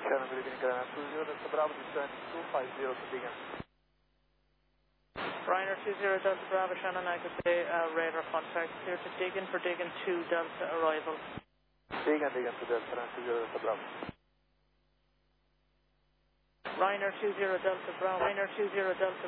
Shannon, good evening, 20 Delta Bravo, descend 250 to begin. Ryanair 20 Delta Bravo, Shannon, I could say radar contact clear to Diggin for Diggin 2 Delta arrival. Diggin to Delta, 20 Delta Bravo. Ryanair 20 Delta Bravo, Ryanair 20 Delta